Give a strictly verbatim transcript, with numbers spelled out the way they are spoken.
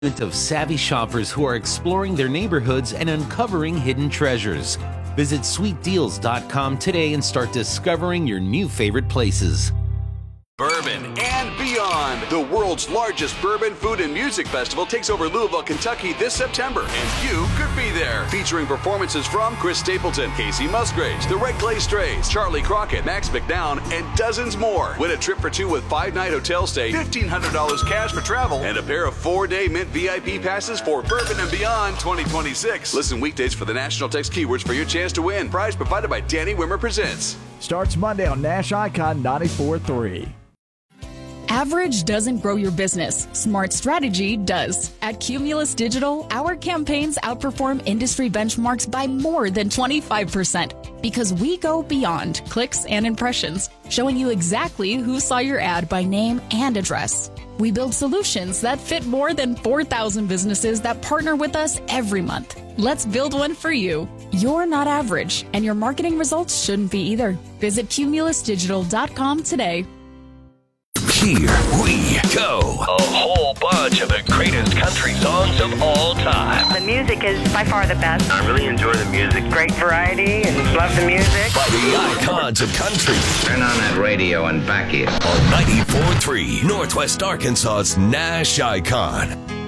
of savvy shoppers who are exploring their neighborhoods and uncovering hidden treasures. Visit sweet deals dot com today and start discovering your new favorite places. Bourbon and beyond. The world's largest bourbon, food, and music festival takes over Louisville, Kentucky this September, and you could be there. Featuring performances from Chris Stapleton, Casey Musgraves, the Red Clay Strays, Charlie Crockett, Max McDown, and dozens more. Win a trip for two with five-night hotel stay, fifteen hundred dollars cash for travel, and a pair of four-day Mint V I P passes for Bourbon and Beyond twenty twenty-six. Listen weekdays for the national text keywords for your chance to win. Prize provided by Danny Wimmer Presents. Starts Monday on Nash Icon ninety-four point three. Average doesn't grow your business. Smart strategy does. At Cumulus Digital, our campaigns outperform industry benchmarks by more than twenty-five percent because we go beyond clicks and impressions, showing you exactly who saw your ad by name and address. We build solutions that fit more than four thousand businesses that partner with us every month. Let's build one for you. You're not average, and your marketing results shouldn't be either. Visit cumulus digital dot com today. Here we go. A whole bunch of the greatest country songs of all time. The music is by far the best. I really enjoy the music. Great variety and love the music. By the icons of country. Turn on that radio and back it. On ninety-four point three, Northwest Arkansas's Nash Icon.